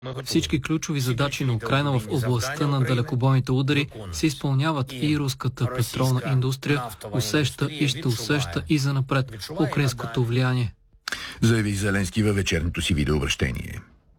Всички ключови задачи на Украйна в областта на далекобойните удари се изпълняват и руската петролна индустрия усеща и ще усеща и занапред украинското влияние. Заяви Зеленски във вечерното си видеообращение.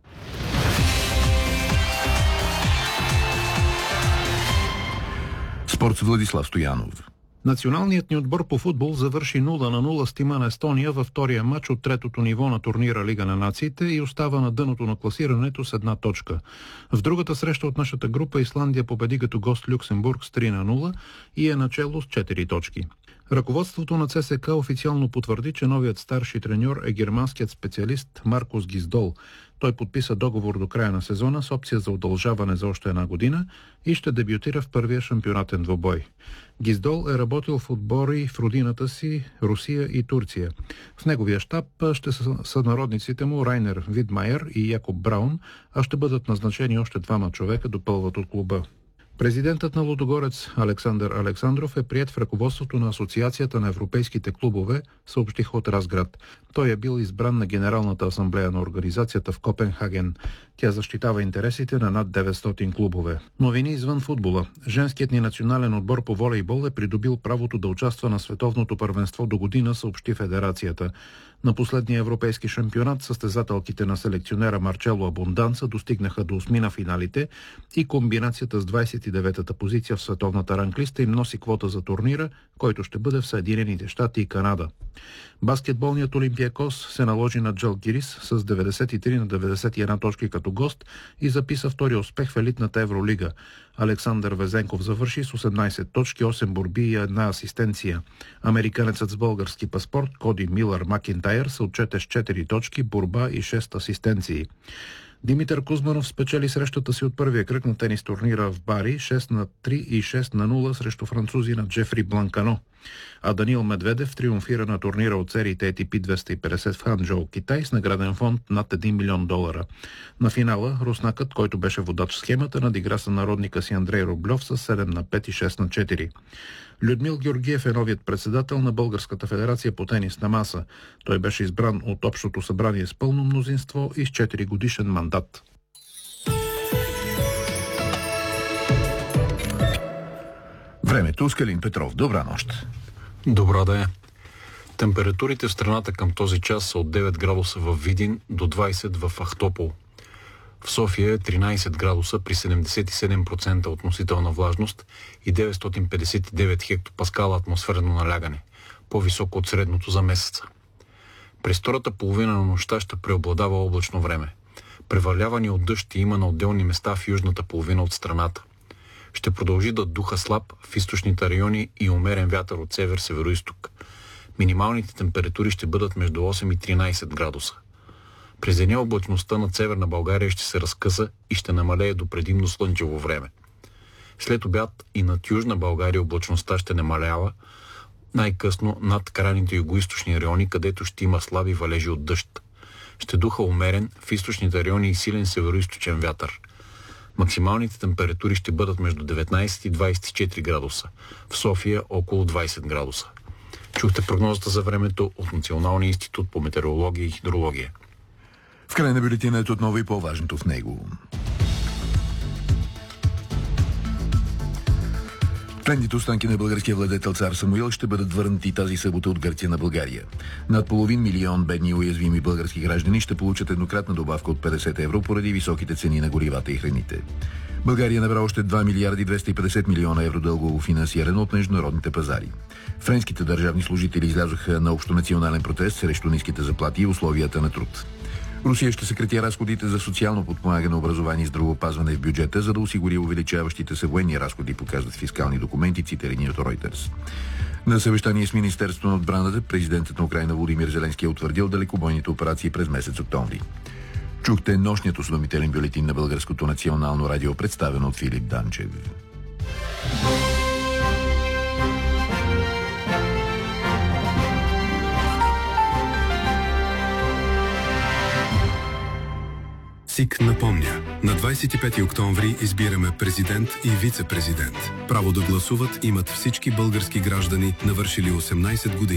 Спорт с Владислав Стоянов. Националният ни отбор по футбол завърши 0-0 с тима на Естония във втория матч от третото ниво на турнира Лига на нациите и остава на дъното на класирането с 1 точка. В другата среща от нашата група Исландия победи като гост Люксембург с 3-0 и е начело с 4 точки. Ръководството на ЦСК официално потвърди, че новият старши треньор е германският специалист Маркус Гиздол. Той подписа договор до края на сезона с опция за удължаване за още 1 година и ще дебютира в първия шампионатен двобой. Гиздол е работил в отбори в родината си Русия и Турция. В неговия щаб ще са сънародниците му Райнер Видмайер и Якоб Браун, а ще бъдат назначени още 2 човека, допълват от клуба. Президентът на Лудогорец Александър Александров е приет в ръководството на Асоциацията на европейските клубове, съобщиха от Разград. Той е бил избран на Генералната асамблея на организацията в Копенхаген. Тя защитава интересите на над 900 клубове. Новини извън футбола. Женският ни национален отбор по волейбол е придобил правото да участва на световното първенство до година, съобщи федерацията. На последния европейски шампионат състезателките на селекционера Марчело Абунданца достигнаха до 8 на финалите и комбинацията с 29-та позиция в световната ранглиста им носи квота за турнира, който ще бъде в Съединените щати и Канада. Баскетболният Олимпиакос се наложи на Джалгирис с 93 на 91 точки като гост и записа втори успех в елитната Евролига. Александър Везенков завърши с 18 точки, 8 борби и 1 асистенция. Американецът с български паспорт Коди Милър Макинтайр се отчете с 4 точки, борба и 6 асистенции. Димитър Кузманов спечели срещата си от първия кръг на тенис турнира в Бари 6-3 и 6-0 срещу французина Джефри Бланкано. А Даниил Медведев триумфира на турнира от сериите ATP 250 в Ханчжоу, Китай, с награден фонд над $1 милион. На финала руснакът, който беше водач в схемата, надигра сънародника си Андрей Рублев с 7-5 и 6-4. Людмил Георгиев е новият председател на Българската федерация по тенис на маса. Той беше избран от Общото събрание с пълно мнозинство и с 4 годишен мандат. Времето с Калин Петров. Добра нощ. Добра да е. Температурите в страната към този час са от 9 градуса в Видин до 20 в Ахтопол. В София е 13 градуса при 77% относителна влажност и 959 хектопаскала атмосферно налягане, по-високо от средното за месеца. През втората половина на нощта ще преобладава облачно време. Преваляване от дъжд има на отделни места в южната половина от страната. Ще продължи да духа слаб в източните райони и умерен вятър от север-североизток. Минималните температури ще бъдат между 8 и 13 градуса. През деня облачността над северна България ще се разкъса и ще намалее до предимно слънчево време. След обяд и над южна България облачността ще намалява, най-късно над крайните югоизточни райони, където ще има слаби валежи от дъжд. Ще духа умерен в източните райони и силен североизточен вятър. Максималните температури ще бъдат между 19 и 24 градуса. В София около 20 градуса. Чухте прогнозата за времето от Националния институт по метеорология и хидрология. В край на бюлетината отново и по-важното в него. Пленните останки на българския владетел цар Самуил ще бъдат върнати тази събота от Гърция на България. Над 500 000 бедни и уязвими български граждани ще получат еднократна добавка от 50 евро поради високите цени на горивата и храните. България набра още 2 милиарда и 250 милиона евро дългово финансиране от международните пазари. Френските държавни служители излязоха на общонационален протест срещу ниските заплати и условията на труд. Русия ще съкрати разходите за социално подпомагане, образование и здравеопазване в бюджета, за да осигури увеличаващите се военни разходи, показват фискални документи, цитирани от Reuters. На съвещание с Министерството на отбраната президентът на Украйна Володимир Зеленски е утвърдил далекобойните операции през месец октомври. Чухте нощният осведомителен бюлетин на Българското национално радио, представен от Филип Данчев. СИК напомня, на 25 октомври избираме президент и вице-президент. Право да гласуват имат всички български граждани, навършили 18 години.